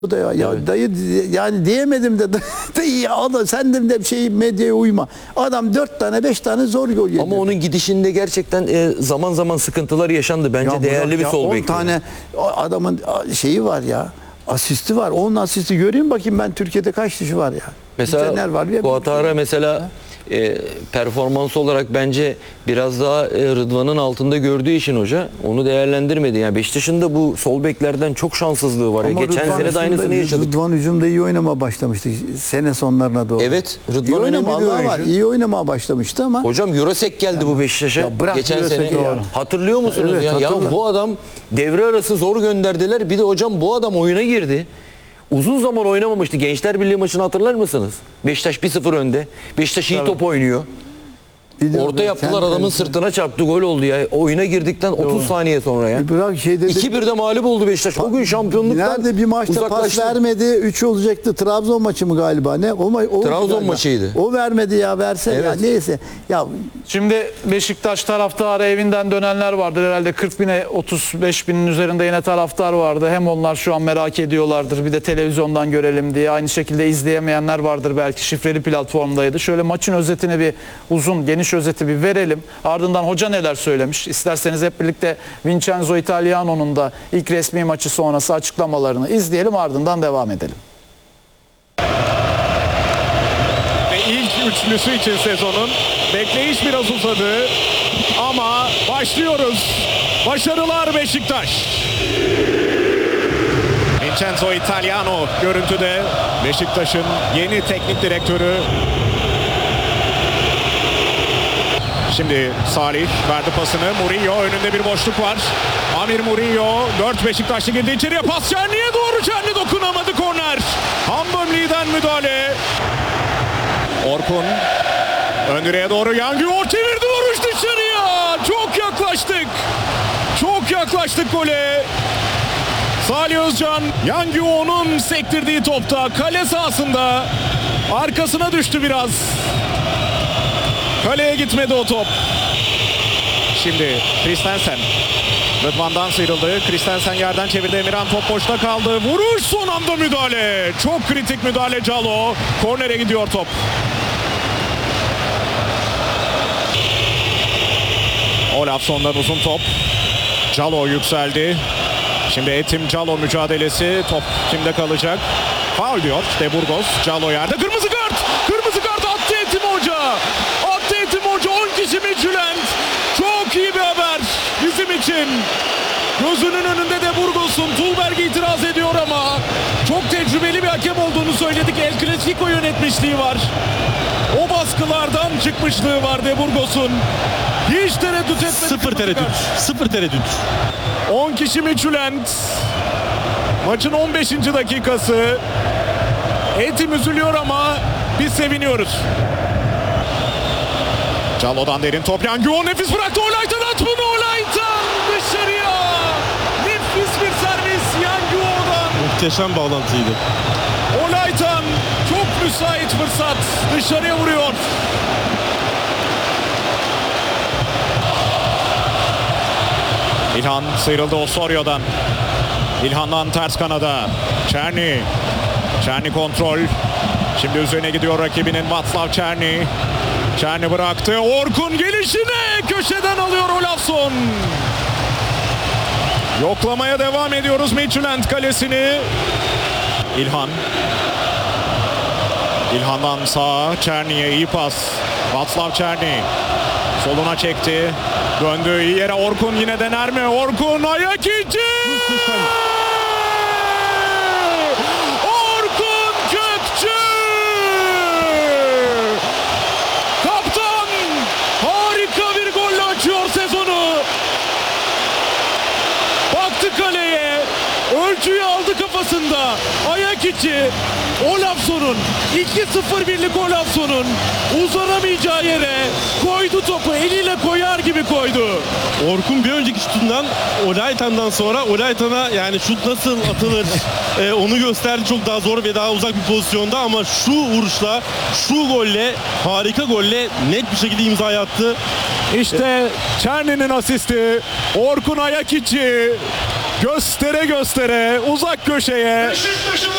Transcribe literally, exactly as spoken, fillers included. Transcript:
Bu da ya, ya Evet. dayı yani diyemedim de dayı ya adam sen de bir şey medyaya uyma. Adam dört tane beş tane zor gol yedi. Ama onun gidişinde gerçekten e, zaman zaman sıkıntılar yaşandı. Bence Ya değerli bırak bir ya, sol on bek. tane adamın şeyi var ya. Asisti var. Onun asisti göreyim bakayım ben Türkiye'de kaç kişi var ya. Mesela Caner var. Ya, Ouattara mesela e, performans olarak bence biraz daha e, Rıdvan'ın altında gördüğü için hoca onu değerlendirmedi. Yani Beşiktaş'ın da bu sol beklerden çok şanssızlığı var. Ya. ama Geçen Rıdvan sene de aynısını hücumda- yaşadık. Rıdvan hücumda iyi oynamaya başlamıştı sene sonlarına doğru. Evet, iyi Rıdvan önemli oynama, bir Allah var. oyuncu. İyi oynamaya başlamıştı ama Hocam Eurosek geldi bu Beşiktaş'a Ya bırak geçen Eurosek sene. ya. Hatırlıyor musunuz Evet, ya? Ya hatırlıyorum. bu adam devre arası zor gönderdiler. Bir de hocam bu adam oyuna girdi. Uzun zaman oynamamıştı. Gençler Birliği maçını hatırlar mısınız? Beşiktaş bir sıfır önde. Beşiktaş iyi top oynuyor. Biliyorum Orta ben, yaptılar, kendi adamın kendine. sırtına çarptı, gol oldu ya. Oyuna girdikten otuz saniye sonra ya. E bırak şeyde de- iki birde mağlup oldu Beşiktaş. O gün şampiyonluktan Nerede bir maçta pas uzaklaştı. vermedi. üç olacaktı. Trabzon maçı mı galiba? Ne? O, ma- o Trabzon galiba. maçıydı. O vermedi ya, verse ya Evet. neyse. Ya Şimdi Beşiktaş taraftarı evinden dönenler vardır. Herhalde kırk bine otuz beş binin üzerinde yine taraftar vardı. Hem onlar şu an merak ediyorlardır. Bir de televizyondan görelim diye. Aynı şekilde izleyemeyenler vardır belki. Şifreli platformdaydı. Şöyle maçın özetini bir uzun geniş özeti bir verelim. Ardından hoca neler söylemiş? İsterseniz hep birlikte Vincenzo Italiano'nun da ilk resmi maçı sonrası açıklamalarını izleyelim. Ardından devam edelim. Ve ilk üçlüsü için sezonun bekleyiş biraz uzadı ama başlıyoruz. Başarılar Beşiktaş. Vincenzo Italiano görüntüde, Beşiktaş'ın yeni teknik direktörü. Şimdi Salih verdi pasını. Murillo önünde bir boşluk var. Amir Murillo, dört Beşiktaşlı girdi içeriye, pas Çerni'ye doğru. Çerni dokunamadı, korner. Hambömli'den müdahale. Orkun ön direğe doğru, Yangıyor çevirdi, vuruş dışarıya. Çok yaklaştık. Çok yaklaştık gole. Salih Özcan, Yangio'nun sektirdiği topta kale sahasında arkasına düştü biraz. Kaleye gitmedi o top. Şimdi Christensen Rıdvan'dan sıyrıldı. Christensen yerden çevirdi. Emirhan top boşta kaldı. Vuruş, son anda müdahale. Çok kritik müdahale Calo. Kornere gidiyor top. Olafson'dan uzun top. Calo yükseldi. Şimdi Etim Calo mücadelesi. Top kimde kalacak? Faul diyor De Burgos. Calo yerde. Kırmızı kart. Kırmızı kart attı Etim Hoca. Attı Etim Hoca. on kişi Midtjylland. Çok iyi bir haber bizim için. Gözünün önünde De Burgos'un. Tulberg itiraz ediyor ama çok tecrübeli bir hakem olduğunu söyledik. El Clasico yönetmişliği var. O baskılardan çıkmışlığı var De Burgos'un. Hiç tereddüt etmedi. Sıfır tereddüt. Sıfır tereddüt. on kişi Midtjylland. Maçın on beşinci dakikası. Etim üzülüyor ama biz seviniyoruz. Calo'dan derin top. Yangio nefis bıraktı. Olaytan at bunu. Olaytan dışarıya. Nefis bir servis Yangio'dan. Muhteşem bağlantıydı. Olaytan çok müsait fırsat. Dışarıya vuruyor. İlhan sıyrıldı Osorio'dan. İlhan'dan ters kanada. Çerni. Çerni kontrol. Şimdi üzerine gidiyor rakibinin Václav Černý. Černý bıraktı. Orkun gelişine köşeden alıyor Olafsson. Yoklamaya devam ediyoruz Midtjylland kalesini. İlhan. İlhan'dan sağa Černy'e iyi pas. Václav Černý. Soluna çekti. Döndü iyi yere. Orkun yine dener mi? Orkun ayak içi. Orkun Kökçü. Kaptan harika bir golle açıyor sezonu. Baktı kaleye. Ölçüyü aldı kafasında. Ayak içi. Olafsson'un iki sıfır birlik Olafsson'un uzanamayacağı yere koydu topu, eliyle koyar gibi koydu. Orkun bir önceki şutundan Olaytan'dan sonra Olaytan'a yani şut nasıl atılır e, onu gösterdi, çok daha zor ve daha uzak bir pozisyonda ama şu vuruşla, şu golle, harika golle net bir şekilde imza attı. İşte Černy'nin asisti. Orkun ayak içi. Göstere göstere uzak köşeye